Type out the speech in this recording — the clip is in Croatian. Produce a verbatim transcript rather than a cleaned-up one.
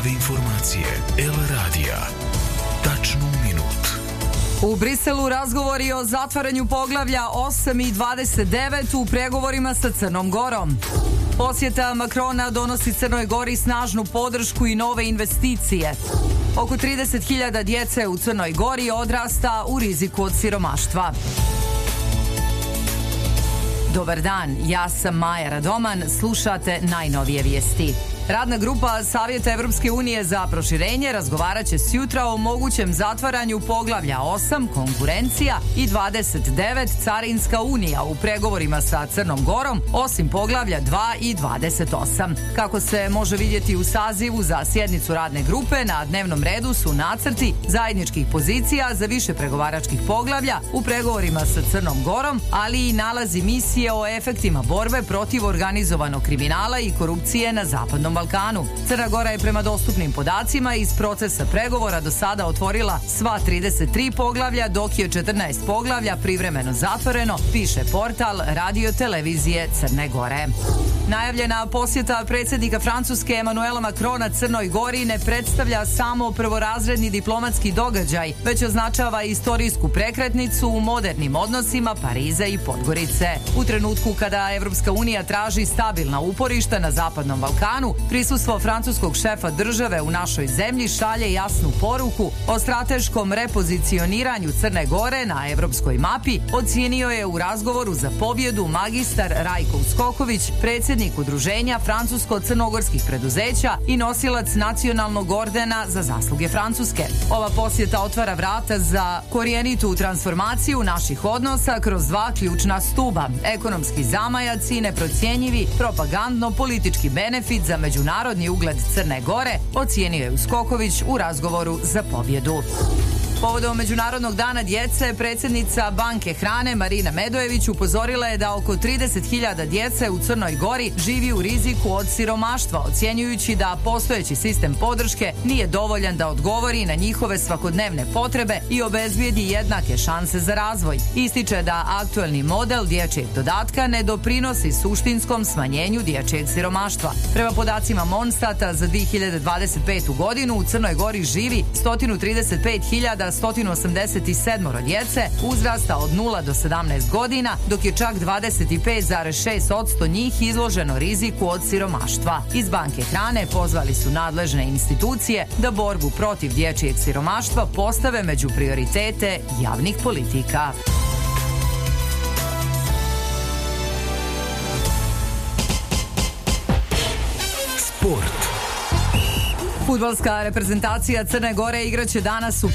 Informacije El Radija. Tačno u minut. U Briselu razgovori o zatvaranju poglavlja osam i dvadeset devet u pregovorima sa Crnom Gorom. Posjeta Makrona donosi Crnoj Gori snažnu podršku i nove investicije. Oko trideset hiljada djece u Crnoj Gori odrasta u riziku od siromaštva. Dobar dan, ja sam Maja Radoman, slušate najnovije vijesti. Radna grupa Savjeta Evropske unije za proširenje razgovarat će sjutra o mogućem zatvaranju poglavlja osam, konkurencija, i dvadeset devet, carinska unija, u pregovorima sa Crnom Gorom, osim poglavlja dva i dvadeset osam. Kako se može vidjeti u sazivu za sjednicu radne grupe, na dnevnom redu su nacrti zajedničkih pozicija za više pregovaračkih poglavlja u pregovorima sa Crnom Gorom, ali i nalazi misije o efektima borbe protiv organizovanog kriminala i korupcije na Zapadnom Balkanu. Crna Gora je prema dostupnim podacima iz procesa pregovora do sada otvorila sva trideset tri poglavlja, dok je četrnaest poglavlja privremeno zatvoreno, piše portal Radio Televizije Crne Gore. Najavljena posjeta predsjednika Francuske Emanuela Makrona Crnoj Gori ne predstavlja samo prvorazredni diplomatski događaj, već označava istorijsku prekretnicu u modernim odnosima Pariza i Podgorice. U trenutku kada Evropska unija traži stabilna uporišta na Zapadnom Balkanu, prisustvo francuskog šefa države u našoj zemlji šalje jasnu poruku o strateškom repozicioniranju Crne Gore na evropskoj mapi, ocijenio je u razgovoru za pobjedu magistar Rajko Uskoković, predsjednik Udruženja francusko-crnogorskih preduzeća i nosilac nacionalnog ordena za zasluge Francuske. Ova posjeta otvara vrata za korijenitu transformaciju naših odnosa kroz dva ključna stuba: ekonomski zamajac i neprocjenjivi propagandno-politički benefit za međunarodni ugled Crne Gore, ocijenio je Uskoković u razgovoru za pobjedu. Povodom Međunarodnog dana djece, predsjednica Banke hrane Marina Medojević upozorila je da oko trideset hiljada djece u Crnoj Gori živi u riziku od siromaštva, ocjenjujući da postojeći sistem podrške nije dovoljan da odgovori na njihove svakodnevne potrebe i obezbijedi jednake šanse za razvoj. Ističe da aktuelni model dječjeg dodatka ne doprinosi suštinskom smanjenju dječjeg siromaštva. Prema podacima Monstata za dvije hiljade dvadeset petu godinu u Crnoj Gori živi sto trideset pet hiljada sto osamdeset sedam djece uzrasta od nula do sedamnaest godina, dok je čak dvadeset pet zarez šest posto njih izloženo riziku od siromaštva. Iz Banke hrane pozvali su nadležne institucije da borbu protiv dječjeg siromaštva postave među prioritete javnih politika. Sport. Fudbalska reprezentacija Crne Gore igraće danas u